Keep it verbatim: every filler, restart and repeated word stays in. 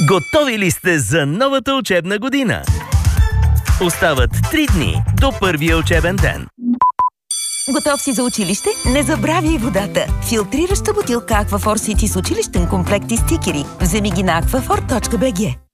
Готови ли сте за новата учебна година? Остават три дни до първия учебен ден. Готов си за училище? Не забравяй водата! Филтрираща бутилка Аквафор Сити с училищен комплект и стикери. Вземи ги на аквафор точка би джи.